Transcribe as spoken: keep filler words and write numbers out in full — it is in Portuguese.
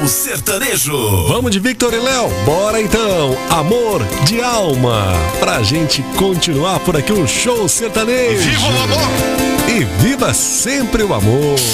O sertanejo. Vamos de Victor e Léo, bora então, Amor de Alma, pra gente continuar por aqui um show sertanejo. Viva o amor! E viva sempre o amor!